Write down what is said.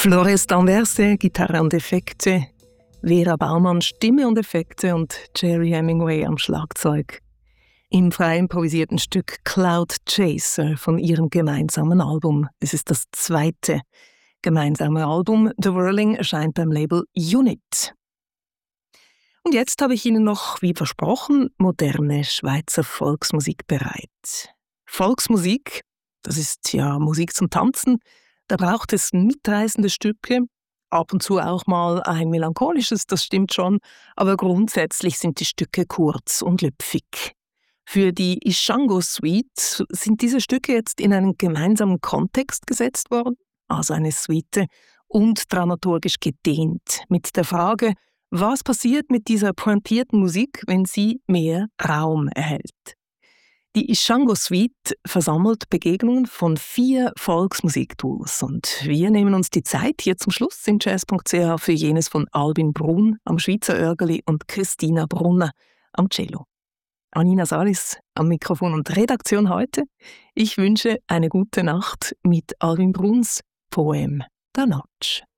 Flores Danverse, Gitarre und Effekte, Vera Baumann, Stimme und Effekte und Jerry Hemingway am Schlagzeug. Im frei improvisierten Stück Cloud Chaser von ihrem gemeinsamen Album. Es ist das zweite gemeinsame Album. The Whirling erscheint beim Label Unit. Und jetzt habe ich Ihnen noch, wie versprochen, moderne Schweizer Volksmusik bereit. Volksmusik, das ist ja Musik zum Tanzen. Da braucht es mitreißende Stücke, ab und zu auch mal ein melancholisches, das stimmt schon, aber grundsätzlich sind die Stücke kurz und lüpfig. Für die Ishango Suite sind diese Stücke jetzt in einen gemeinsamen Kontext gesetzt worden, also eine Suite, und dramaturgisch gedehnt, mit der Frage, was passiert mit dieser pointierten Musik, wenn sie mehr Raum erhält. Die Ishango Suite versammelt Begegnungen von 4 Volksmusikduos und wir nehmen uns die Zeit hier zum Schluss in jazz.ch für jenes von Albin Brun am Schweizer Örgeli und Christina Brunner am Cello. Anina Salis am Mikrofon und Redaktion heute. Ich wünsche eine gute Nacht mit Albin Bruns Poem «Da Notch».